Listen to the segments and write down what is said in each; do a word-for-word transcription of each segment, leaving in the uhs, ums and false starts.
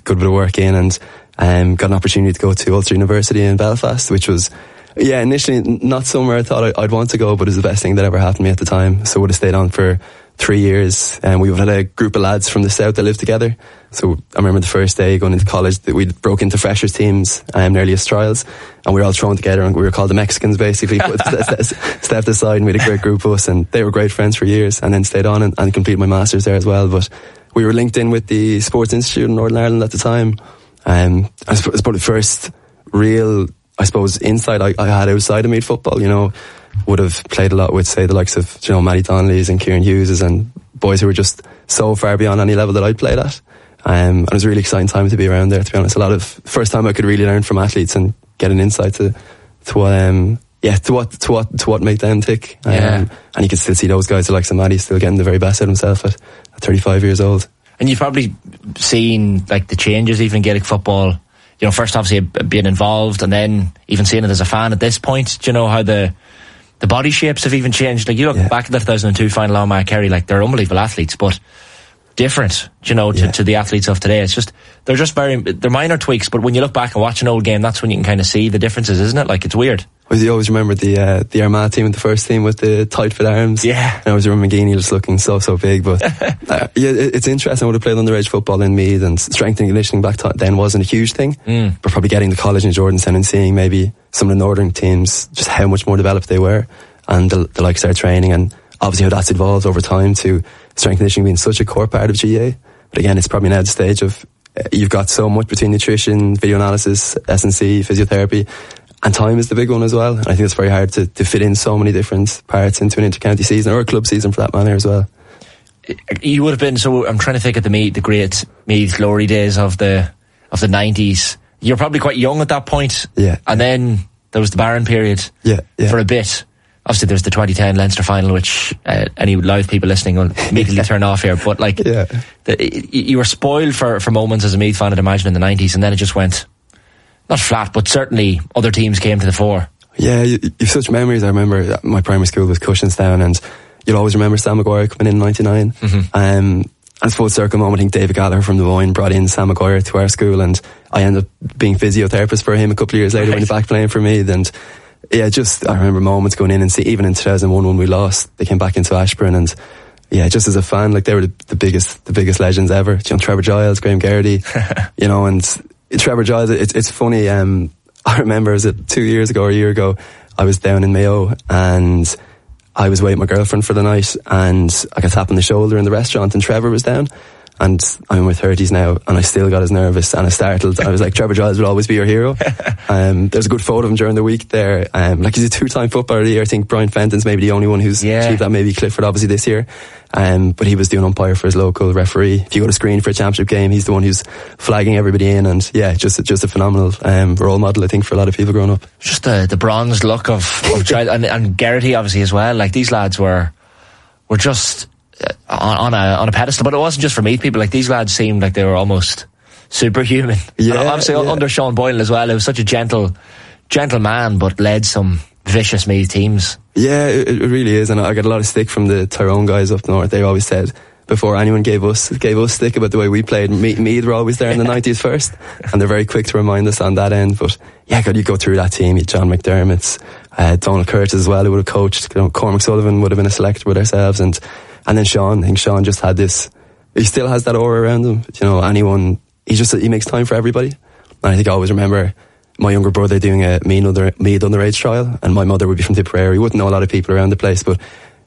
good bit of work in, and um, got an opportunity to go to Ulster University in Belfast, which was, yeah, initially not somewhere I thought I'd want to go, but it was the best thing that ever happened to me at the time. So I would have stayed on for three years, and we had a group of lads from the south that lived together. So I remember the first day going into college that we broke into freshers teams, um, earliest trials, and we were all thrown together, and we were called the Mexicans basically. Stepped aside, and we had a great group of us, and they were great friends for years, and then stayed on and, and completed my masters there as well. But we were linked in with the Sports Institute in Northern Ireland at the time. Um, I suppose it's probably the first real, I suppose, insight I, I had outside of Meath football. You know, would have played a lot with, say, the likes of, you know, Matty Donnelly's and Kieran Hughes and boys who were just so far beyond any level that I'd played at. Um, and it was a really exciting time to be around there, to be honest. A lot of, first time I could really learn from athletes and get an insight to, to what, um, yeah, to what, to what, to what make them tick. Um, yeah. And you can still see those guys, the likes of Matty, still getting the very best out of himself at, at thirty-five years old. And you've probably seen, like, the changes even in Gaelic football. You know, first obviously being involved, and then even seeing it as a fan at this point. Do you know how the the body shapes have even changed? Like, you look yeah. back at the two thousand two final on Mark Kerry, like, they're unbelievable athletes, but different, you know, to, yeah. to the athletes of today. It's just, they're just very, they're minor tweaks, but when you look back and watch an old game, that's when you can kind of see the differences, isn't it? Like, it's weird. I always remember the uh, the Armagh team and the first team with the tight fit arms. Yeah. And I always remember McGeaney just looking so, so big. But uh, yeah, it, it's interesting. I would have played underage football in Meath, and strength and conditioning back then wasn't a huge thing. Mm. But probably getting to college in Jordanstown and seeing maybe some of the northern teams, just how much more developed they were, and the, the likes of their training, and obviously how that's evolved over time to strength and conditioning being such a core part of G A A. But again, it's probably now the stage of uh, you've got so much between nutrition, video analysis, S and C, physiotherapy. And time is the big one as well. And I think it's very hard to, to fit in so many different parts into an inter-county season, or a club season for that matter as well. You would have been, so I'm trying to think of the Meath, the great Meath glory days of the of the nineties. You're probably quite young at that point. Yeah. And then there was the Barron period yeah, yeah. for a bit. Obviously there's the twenty ten Leinster final, which uh, any live people listening will immediately yeah. turn off here. But like, yeah. the, you were spoiled for, for moments as a Meath fan, I'd imagine, in the nineties, and then it just went... not flat, but certainly other teams came to the fore. Yeah, you, you've such memories. I remember my primary school was Cushinstown, and you'll always remember Sam Maguire coming in in ninety-nine. Mm-hmm. Um, and full circle moment, I think David Gallagher from the Boyne brought in Sam Maguire to our school, and I ended up being physiotherapist for him a couple of years later right. when he was back playing for me. And yeah, just, I remember moments going in and see, even in two thousand one when we lost, they came back into Ashburn, and yeah, just as a fan, like, they were the, the biggest, the biggest legends ever. You know, Trevor Giles, Graham Garrity, you know, and Trevor Giles, it's, it's funny, um, I remember, was it two years ago or a year ago, I was down in Mayo, and I was waiting with my girlfriend for the night, and I got tapped on the shoulder in the restaurant, and Trevor was down, and I'm in my thirties now, and I still got as nervous and as startled. I was like, Trevor Giles will always be your hero. Um, there's a good photo of him during the week there. Um, like, he's a two-time footballer of the year. I think Brian Fenton's maybe the only one who's yeah. achieved that, maybe Clifford obviously this year. Um, but he was doing umpire for his local referee. If you go to screen for a championship game, he's the one who's flagging everybody in, and yeah, just just a phenomenal um, role model, I think, for a lot of people growing up. Just the the bronze look of, of child, and, and Garrity obviously as well. Like, these lads were were just on, on a on a pedestal, but it wasn't just for Meath people. Like, these lads seemed like they were almost superhuman. Yeah, and obviously yeah. under Sean Boylan as well. It was such a gentle gentle man, but led some vicious Meath teams. Yeah, it, it really is, and I got a lot of stick from the Tyrone guys up north. They always said, before anyone gave us gave us stick about the way we played, Me- Meath were always there in the nineties first, and they're very quick to remind us on that end. But yeah, God, you go through that team, you John McDermott's, uh, Donald Curtis as well, who would have coached, you know, Cormac Sullivan would have been a selector with ourselves, and and then Sean. I think Sean just had this, he still has that aura around him. You know, anyone, he just, he makes time for everybody. And I think I always remember my younger brother doing a Meath under, Meath underage trial, and my mother would be from Tipperary. Wouldn't know a lot of people around the place, but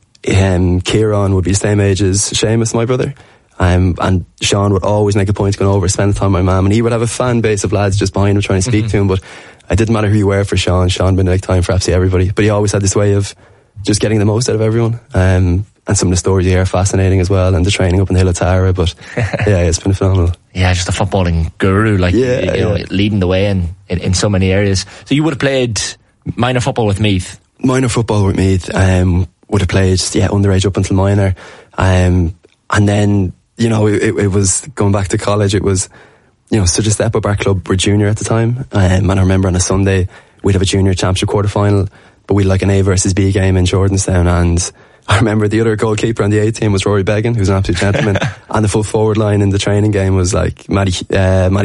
um, Kieran would be the same age as Seamus, my brother. Um, and Sean would always make a point of going over, spend the time with my mum, and he would have a fan base of lads just behind him trying to speak mm-hmm. to him. But it didn't matter who you were for Sean. Sean would make time for absolutely everybody. But he always had this way of just getting the most out of everyone. Um, and some of the stories you hear are fascinating as well, and the training up in the Hill of Tara. But yeah, it's been phenomenal. Yeah, just a footballing guru, like, yeah, you know, yeah. leading the way in, in, in so many areas. So you would have played minor football with Meath? Minor football with Meath. Um, would have played, yeah, underage up until minor. Um, and then, you know, it, it was going back to college. It was, you know, such a step up. Our club were junior at the time. Um, and I remember on a Sunday, we'd have a junior championship quarter final, but we'd like an A versus B game in Jordanstown. And I remember the other goalkeeper on the A team was Rory Began, who's an absolute gentleman. And the full forward line in the training game was like Matty, uh, Matty